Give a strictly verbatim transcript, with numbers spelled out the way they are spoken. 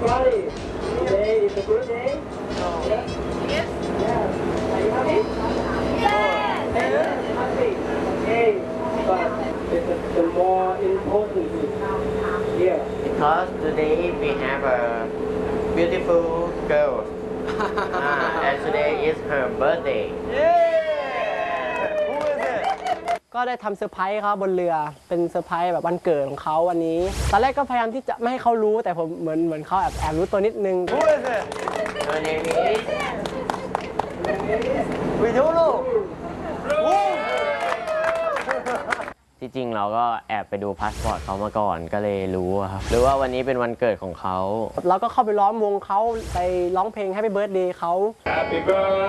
everybody. Today is a good day. Yes. Yes. Yes. Are you happy? Yes. Yes. Happy. Okay. But the, the more important is here. Because today we have a beautiful girl. Ah, and today is her birthday. Who is it? ก็ได้ทำเซอร์ไพรส์เขาบนเรือเป็นเซอร์ไพรส์แบบวันเกิดของเขาวันนี้ตอนแรกก็พยายามที่จะไม่ให้เขารู้แต่ผมเหมือนเหมือนเขาแอบแอบรู้ตัวนิดนึง Who is it? Her name is We don't know. Who? ที่จริงเราก็แอบไปดูพาสปอร์ตเขามาก่อนก็เลยรู้อะครับรู้ว่าวันนี้เป็นวันเกิดของเขาเราก็เข้าไปล้อมวงเขาไปร้องเพลง Happy Birthday เขา Happy birthday.